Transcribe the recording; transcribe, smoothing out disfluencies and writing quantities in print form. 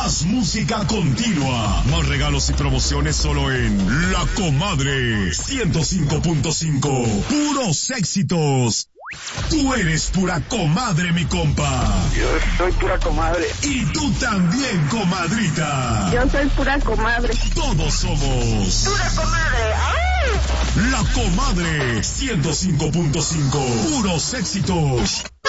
Más música continua. Más regalos y promociones solo en La Comadre 105.5. Puros éxitos. Tú eres pura comadre, mi compa. Yo soy pura comadre. Y tú también, comadrita. Yo soy pura comadre. Todos somos Pura comadre. ¡Ay! La Comadre 105.5. Puros éxitos.